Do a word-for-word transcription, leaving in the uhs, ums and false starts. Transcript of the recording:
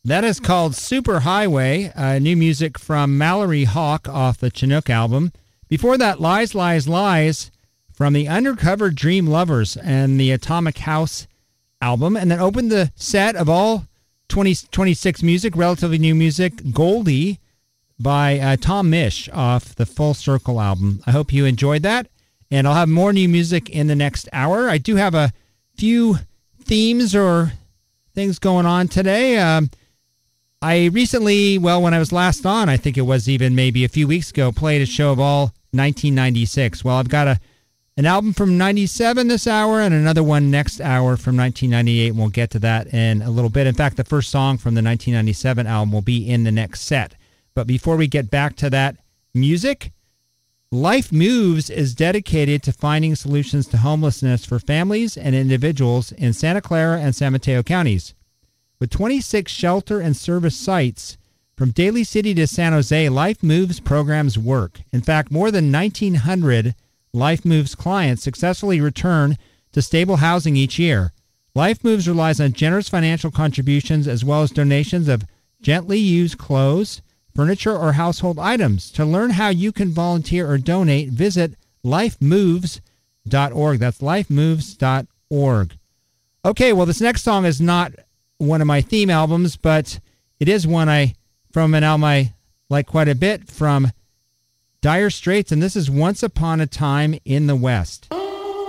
That is called Superhighway, uh, new music from Mallory Hawk off the Chinook album. Before that, Lies, Lies, Lies from the Undercover Dream Lovers and the Atomic House album. And then opened the set of all twenty twenty-six music, relatively new music, Goldie by uh, Tom Misch off the Full Circle album. I hope you enjoyed that. And I'll have more new music in the next hour. I do have a few themes or things going on today. Um, I recently, well, when I was last on, I think it was even maybe a few weeks ago, played a show of all nineteen ninety-six. Well, I've got a an album from ninety-seven this hour and another one next hour from nineteen ninety-eight, and we'll get to that in a little bit. In fact, the first song from the nineteen ninety-seven album will be in the next set. But before we get back to that music, Life Moves is dedicated to finding solutions to homelessness for families and individuals in Santa Clara and San Mateo counties. With twenty-six shelter and service sites from Daly City to San Jose, Life Moves programs work. In fact, more than nineteen hundred Life Moves clients successfully return to stable housing each year. Life Moves relies on generous financial contributions as well as donations of gently used clothes, furniture, or household items. To learn how you can volunteer or donate, visit life moves dot org. That's life moves dot org. Okay, well, this next song is not one of my theme albums, but it is one I from an album I like quite a bit from Dire Straits, and this is Once Upon a Time in the West.